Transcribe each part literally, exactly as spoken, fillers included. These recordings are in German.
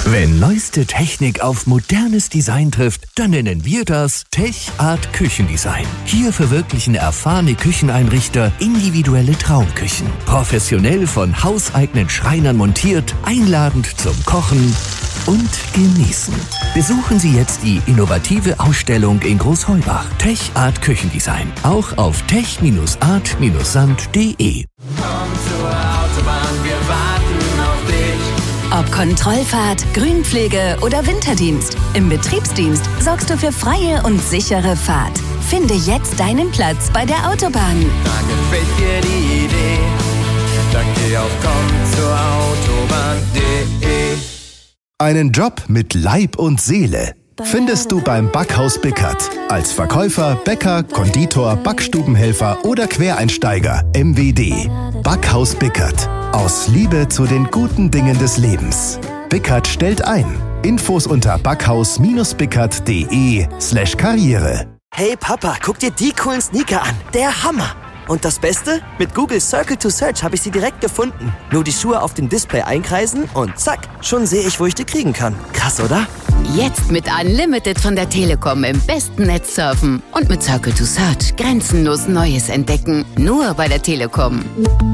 Wenn neueste Technik auf modernes Design trifft, dann nennen wir das TechArt Küchendesign. Hier verwirklichen erfahrene Kücheneinrichter individuelle Traumküchen. Professionell von hauseigenen Schreinern montiert, einladend zum Kochen und Genießen. Besuchen Sie jetzt die innovative Ausstellung in Großheubach. TechArt Küchendesign. Auch auf tech art sand punkt de. Komm zur Autobahn, wir warten auf dich. Ob Kontrollfahrt, Grünpflege oder Winterdienst, im Betriebsdienst sorgst du für freie und sichere Fahrt. Finde jetzt deinen Platz bei der Autobahn. Da gefällt dir die Idee, dann geh auf komm zur Autobahn punkt de. Einen Job mit Leib und Seele findest du beim Backhaus Bickert. Als Verkäufer, Bäcker, Konditor, Backstubenhelfer oder Quereinsteiger. M W D. Backhaus Bickert. Aus Liebe zu den guten Dingen des Lebens. Bickert stellt ein. Infos unter backhaus-bickert.de slash Karriere. Hey Papa, guck dir die coolen Sneaker an. Der Hammer. Und das Beste? Mit Google Circle to Search habe ich sie direkt gefunden. Nur die Schuhe auf dem Display einkreisen und zack, schon sehe ich, wo ich die kriegen kann. Krass, oder? Jetzt mit Unlimited von der Telekom im besten Netz surfen und mit Circle to Search grenzenlos Neues entdecken. Nur bei der Telekom.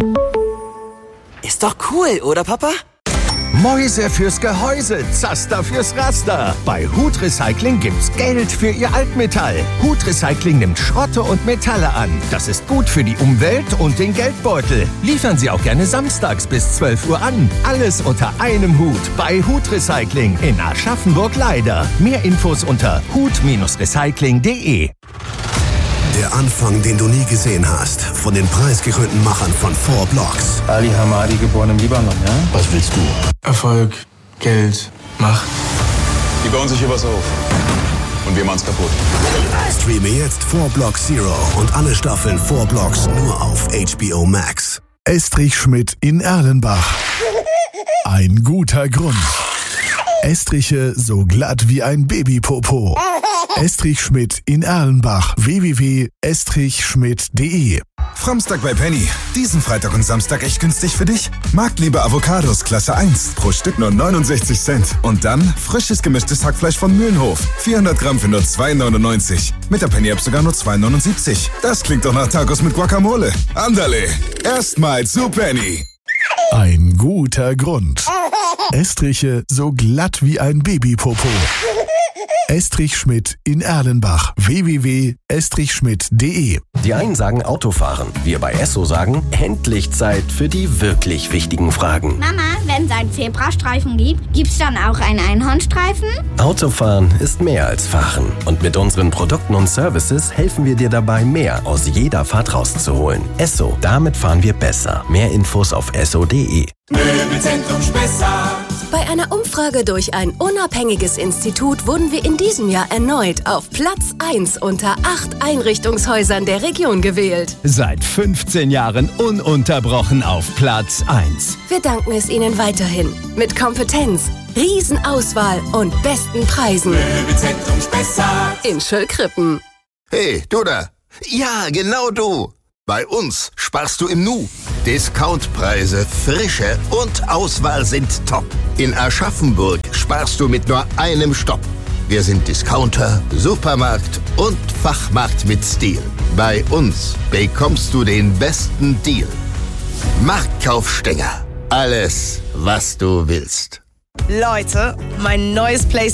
Ist doch cool, oder Papa? Mäuse fürs Gehäuse, Zaster fürs Raster. Bei Hut Recycling gibt's Geld für Ihr Altmetall. Hut Recycling nimmt Schrotte und Metalle an. Das ist gut für die Umwelt und den Geldbeutel. Liefern Sie auch gerne samstags bis zwölf Uhr an. Alles unter einem Hut bei Hut Recycling in Aschaffenburg-Leider. Mehr Infos unter hut recycling punkt de. Der Anfang, den du nie gesehen hast, von den preisgekrönten Machern von Four Blocks. Ali Hamadi, geboren im Libanon, ja? Was willst du? Erfolg, Geld, Macht. Die bauen sich hier was auf. Und wir machen's kaputt. Streame jetzt Four Blocks Zero und alle Staffeln Four Blocks nur auf H B O Max. Estrich Schmidt in Erlenbach. Ein guter Grund. Estriche so glatt wie ein Babypopo. Estrich Schmidt in Erlenbach. w w w punkt estrich schmidt punkt de. Framstag bei Penny. Diesen Freitag und Samstag echt günstig für dich. Marktliebe Avocados Klasse eins. Pro Stück nur neunundsechzig Cent. Und dann frisches gemischtes Hackfleisch von Mühlenhof. vierhundert Gramm für nur zwei neunundneunzig. Mit der Penny-App sogar nur zwei neunundsiebzig. Das klingt doch nach Tacos mit Guacamole. Andale. Erstmal zu Penny. Ein guter Grund. Estriche so glatt wie ein Babypopo. Estrich Schmidt in Erlenbach. w w w punkt estrich schmidt punkt de. Die einen sagen Autofahren. Wir bei Esso sagen, endlich Zeit für die wirklich wichtigen Fragen. Mama, wenn es einen Zebrastreifen gibt, gibt's dann auch einen Einhornstreifen? Autofahren ist mehr als Fahren. Und mit unseren Produkten und Services helfen wir dir dabei, mehr aus jeder Fahrt rauszuholen. Esso, damit fahren wir besser. Mehr Infos auf esso punkt de. Möbelzentrum Spessart. Bei einer Umfrage durch ein unabhängiges Institut wurden wir in diesem Jahr erneut auf Platz eins unter acht Einrichtungshäusern der Region gewählt. Seit fünfzehn Jahren ununterbrochen auf Platz eins. Wir danken es Ihnen weiterhin. Mit Kompetenz, Riesenauswahl und besten Preisen. Möbelzentrum Spessart. In Schöllkrippen. Hey, du da. Ja, genau du. Bei uns sparst du im Nu. Discountpreise, Frische und Auswahl sind top. In Aschaffenburg sparst du mit nur einem Stopp. Wir sind Discounter, Supermarkt und Fachmarkt mit Stil. Bei uns bekommst du den besten Deal. Marktkauf Stenger. Alles, was du willst. Leute, mein neues Place